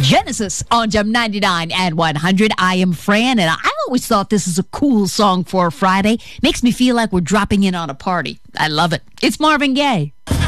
Genesis on Jam 99 and 100. I am Fran, and I always thought this is a cool song for a Friday. Makes me feel like we're dropping in on a party. I love it. It's Marvin Gaye.